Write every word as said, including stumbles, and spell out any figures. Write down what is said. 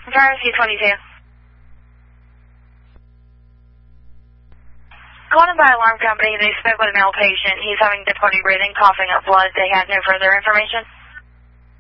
Pharmacy twenty-two. Called in by alarm company. They spoke with a male patient. He's having difficulty breathing, coughing up blood. They had no further information.